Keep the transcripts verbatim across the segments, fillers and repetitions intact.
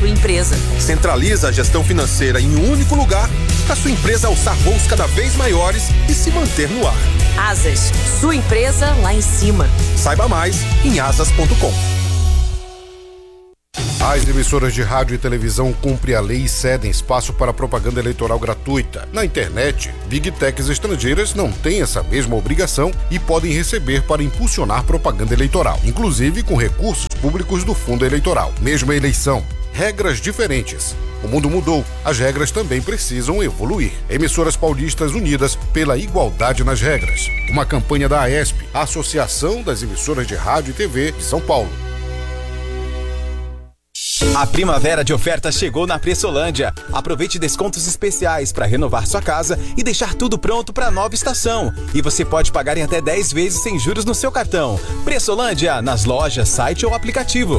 sua empresa. Centraliza a gestão financeira em um único lugar para sua empresa alçar voos cada vez maiores e se manter no ar. Asas, sua empresa lá em cima. Saiba mais em asas ponto com. As emissoras de rádio e televisão cumprem a lei e cedem espaço para propaganda eleitoral gratuita. Na internet, Big Techs estrangeiras não têm essa mesma obrigação e podem receber para impulsionar propaganda eleitoral, inclusive com recursos públicos do fundo eleitoral. Mesma eleição, regras diferentes. O mundo mudou, as regras também precisam evoluir. Emissoras paulistas unidas pela igualdade nas regras. Uma campanha da AESP, a Associação das Emissoras de Rádio e T V de São Paulo. A primavera de ofertas chegou na Pressolândia. Aproveite descontos especiais para renovar sua casa e deixar tudo pronto para a nova estação. E você pode pagar em até dez vezes sem juros no seu cartão. Pressolândia, nas lojas, site ou aplicativo.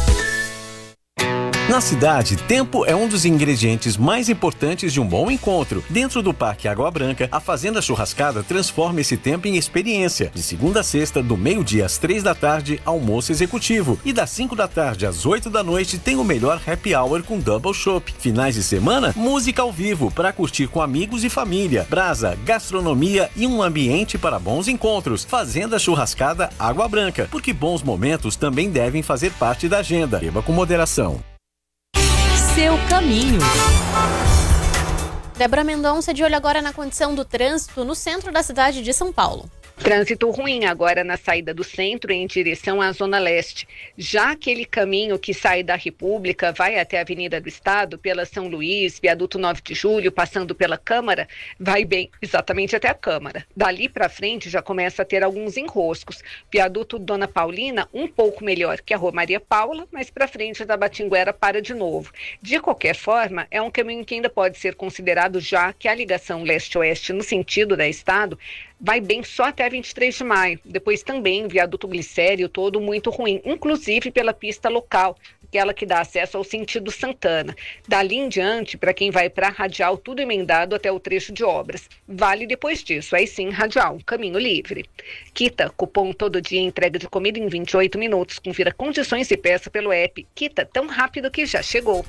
Na cidade, tempo é um dos ingredientes mais importantes de um bom encontro. Dentro do Parque Água Branca, a Fazenda Churrascada transforma esse tempo em experiência. De segunda a sexta, do meio-dia às três da tarde, almoço executivo. E das cinco da tarde às oito da noite, tem o melhor happy hour com double chopp. Finais de semana, música ao vivo, para curtir com amigos e família. Brasa, gastronomia e um ambiente para bons encontros. Fazenda Churrascada Água Branca, porque bons momentos também devem fazer parte da agenda. Beba com moderação. Seu caminho. Débora Mendonça de olho agora na condição do trânsito no centro da cidade de São Paulo. Trânsito ruim agora na saída do centro em direção à Zona Leste. Já aquele caminho que sai da República, vai até a Avenida do Estado, pela São Luís, Viaduto nove de julho, passando pela Câmara, vai bem exatamente até a Câmara. Dali para frente já começa a ter alguns enroscos. Viaduto Dona Paulina, um pouco melhor que a Rua Maria Paula, mas para frente da Batinguera para de novo. De qualquer forma, é um caminho que ainda pode ser considerado, já que a ligação leste-oeste no sentido da Estado vai bem só até vinte e três de maio. Depois também viaduto Glicério, todo muito ruim, inclusive pela pista local, aquela que dá acesso ao sentido Santana. Dali em diante, para quem vai para a Radial, tudo emendado até o trecho de obras. Vale depois disso, aí sim, Radial, caminho livre. Quita, cupom todo dia, entrega de comida em vinte e oito minutos. Confira condições e peça pelo app. Quita, tão rápido que já chegou.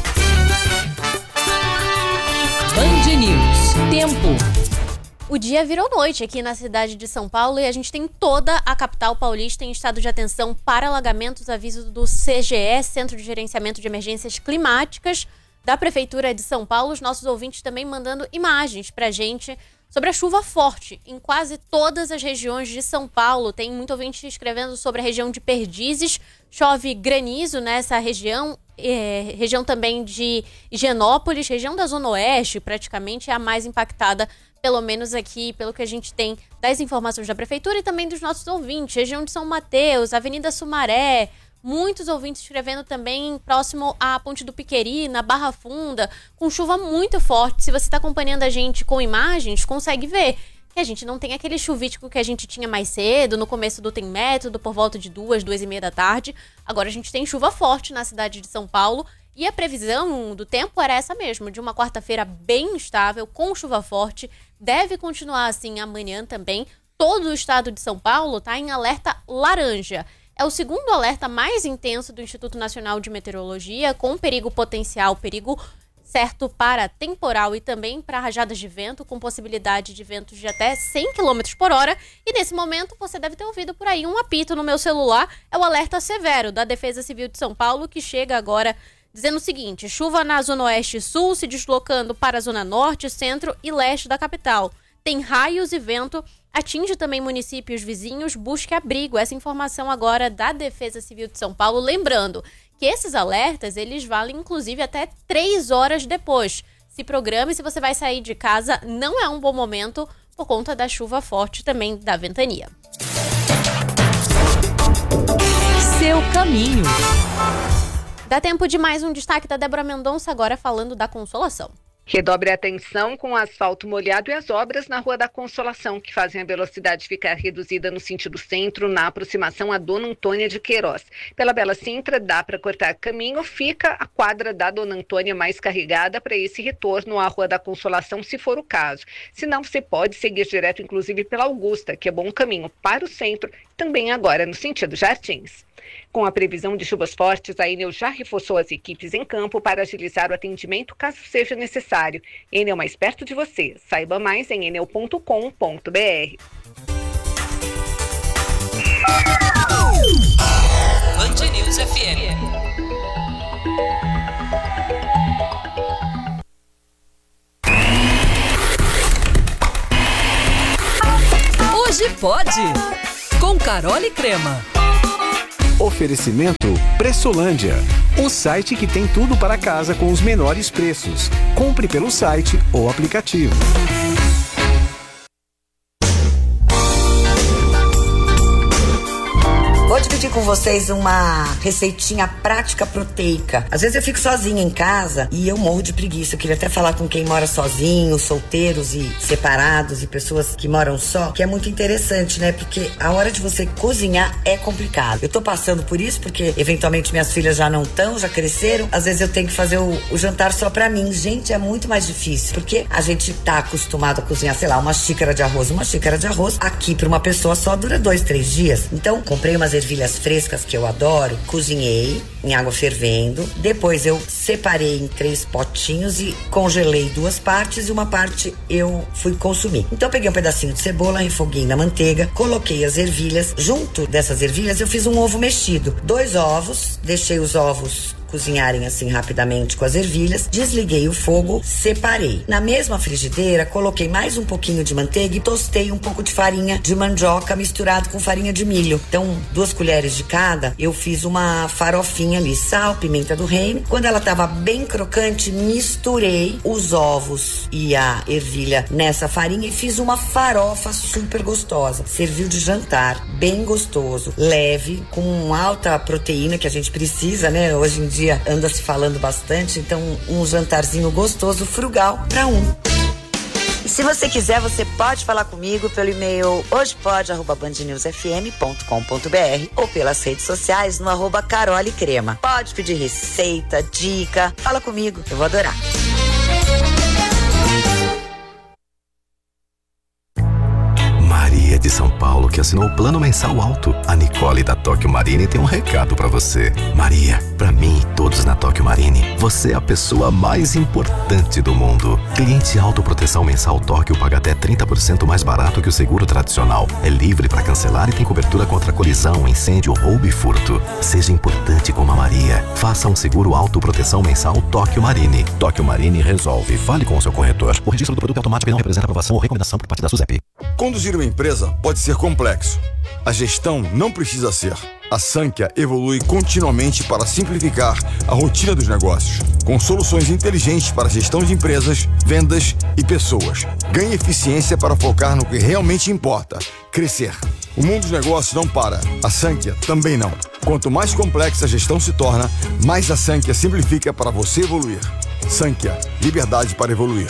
Band News. Tempo. O dia virou noite aqui na cidade de São Paulo e a gente tem toda a capital paulista em estado de atenção para alagamentos. Aviso do C G E, Centro de Gerenciamento de Emergências Climáticas da Prefeitura de São Paulo. Os nossos ouvintes também mandando imagens pra gente sobre a chuva forte em quase todas as regiões de São Paulo. Tem muito ouvinte escrevendo sobre a região de Perdizes. Chove granizo nessa região. É, região também de Higienópolis, região da Zona Oeste, praticamente é a mais impactada, pelo menos aqui, pelo que a gente tem das informações da Prefeitura e também dos nossos ouvintes. Região de São Mateus, Avenida Sumaré, muitos ouvintes escrevendo também próximo à Ponte do Piqueri, na Barra Funda, com chuva muito forte. Se você está acompanhando a gente com imagens, consegue ver que a gente não tem aquele chuvítico que a gente tinha mais cedo, no começo do Tem Método, por volta de duas, duas e meia da tarde. Agora a gente tem chuva forte na cidade de São Paulo e a previsão do tempo era essa mesmo, de uma quarta-feira bem instável, com chuva forte. Deve continuar assim amanhã também. Todo o estado de São Paulo está em alerta laranja. É o segundo alerta mais intenso do Instituto Nacional de Meteorologia, com perigo potencial, perigo certo para temporal e também para rajadas de vento, com possibilidade de ventos de até cem quilômetros por hora. E nesse momento você deve ter ouvido por aí um apito no meu celular. É o alerta severo da Defesa Civil de São Paulo, que chega agora dizendo o seguinte: chuva na Zona Oeste e Sul, se deslocando para a Zona Norte, Centro e Leste da capital. Tem raios e vento, atinge também municípios vizinhos, busque abrigo. Essa informação agora da Defesa Civil de São Paulo. Lembrando que esses alertas, eles valem inclusive até três horas depois. Se programe, se você vai sair de casa, não é um bom momento por conta da chuva forte também da ventania. Seu caminho. Dá tempo de mais um destaque da Débora Mendonça, agora falando da Consolação. Redobre a atenção com o asfalto molhado e as obras na Rua da Consolação, que fazem a velocidade ficar reduzida no sentido centro, na aproximação à Dona Antônia de Queiroz. Pela Bela Sintra, dá para cortar caminho, fica a quadra da Dona Antônia mais carregada para esse retorno à Rua da Consolação, se for o caso. Se não, você pode seguir direto, inclusive, pela Augusta, que é bom caminho para o centro, também agora no sentido Jardins. Com a previsão de chuvas fortes, a Enel já reforçou as equipes em campo para agilizar o atendimento caso seja necessário. Enel mais perto de você. Saiba mais em enel ponto com ponto b r. Band News F M. Hoje pode, com Carol e Crema. Oferecimento Pressolândia, o site que tem tudo para casa com os menores preços. Compre pelo site ou aplicativo. Vou dividir com vocês uma receitinha prática proteica. Às vezes eu fico sozinha em casa e eu morro de preguiça. Eu queria até falar com quem mora sozinho, solteiros e separados e pessoas que moram só, que é muito interessante, né? Porque a hora de você cozinhar é complicado. Eu tô passando por isso porque eventualmente minhas filhas já não estão, já cresceram. Às vezes eu tenho que fazer o, o jantar só pra mim. Gente, é muito mais difícil porque a gente tá acostumado a cozinhar, sei lá, uma xícara de arroz. Uma xícara de arroz aqui pra uma pessoa só dura dois, três dias. Então, comprei umas ervilhas frescas que eu adoro, cozinhei em água fervendo, depois eu separei em três potinhos e congelei duas partes e uma parte eu fui consumir. Então eu peguei um pedacinho de cebola, refoguei na manteiga, coloquei as ervilhas, junto dessas ervilhas eu fiz um ovo mexido, dois ovos, deixei os ovos cozinharem assim rapidamente com as ervilhas, desliguei o fogo, separei. Na mesma frigideira, coloquei mais um pouquinho de manteiga e tostei um pouco de farinha de mandioca misturado com farinha de milho. Então, duas colheres de cada, eu fiz uma farofinha ali, sal, pimenta do reino. Quando ela tava bem crocante, misturei os ovos e a ervilha nessa farinha e fiz uma farofa super gostosa. Serviu de jantar, bem gostoso, leve, com alta proteína que a gente precisa, né? Hoje em dia anda se falando bastante, então um jantarzinho gostoso, frugal para um. E se você quiser, você pode falar comigo pelo e-mail hojepode arroba band news f m ponto com ponto b r ou pelas redes sociais no arroba Carol e Crema. Pode pedir receita, dica, fala comigo, eu vou adorar. Maria de São Paulo, que assinou o plano mensal alto. A Nicole da Tóquio Marine tem um recado pra você. Maria, pra mim e todos na Tóquio Marine, você é a pessoa mais importante do mundo. Cliente autoproteção mensal Tóquio paga até trinta por cento mais barato que o seguro tradicional. É livre pra cancelar e tem cobertura contra colisão, incêndio, roubo e furto. Seja importante como a Maria. Faça um seguro autoproteção mensal Tóquio Marine. Tóquio Marine resolve. Fale com o seu corretor. O registro do produto é automático e não representa aprovação ou recomendação por parte da SUSEP. Conduzir uma empresa pode ser complexo. A gestão não precisa ser. A Sankhya evolui continuamente para simplificar a rotina dos negócios, com soluções inteligentes para a gestão de empresas, vendas e pessoas. Ganhe eficiência para focar no que realmente importa: crescer. O mundo dos negócios não para. A Sankhya também não. Quanto mais complexa a gestão se torna, mais a Sankhya simplifica para você evoluir. Sankhya, liberdade para evoluir.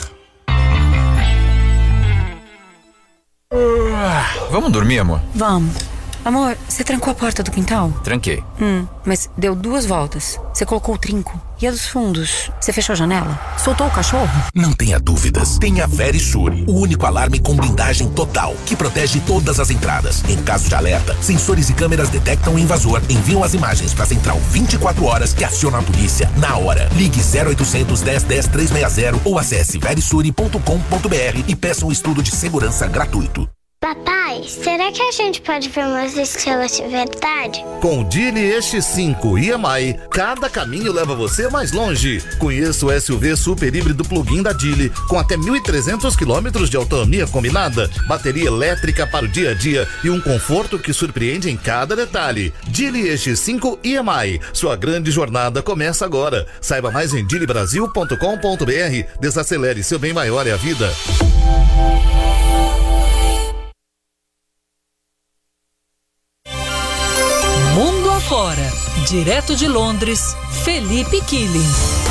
Vamos dormir, amor? Vamos. Amor, você trancou a porta do quintal? Tranquei. Hum, mas deu duas voltas. Você colocou o trinco. E a dos fundos? Você fechou a janela? Soltou o cachorro? Não tenha dúvidas. Tenha Verisure, o único alarme com blindagem total, que protege todas as entradas. Em caso de alerta, sensores e câmeras detectam o invasor, enviam as imagens para a central vinte e quatro horas que aciona a polícia na hora. Ligue zero oitocentos, dez, dez, trezentos e sessenta ou acesse verisure ponto com ponto b r e peça um estudo de segurança gratuito. Papai, será que a gente pode ver umas estrelas de verdade? Com o Geely X cinco e M I, cada caminho leva você mais longe. Conheça o S U V super híbrido plug-in da Geely, com até mil e trezentos quilômetros de autonomia combinada, bateria elétrica para o dia a dia e um conforto que surpreende em cada detalhe. Geely X cinco e M I, sua grande jornada começa agora. Saiba mais em geely brasil ponto com ponto b r. Desacelere, seu bem maior é a vida. Mundo afora, direto de Londres, Felipe Killing.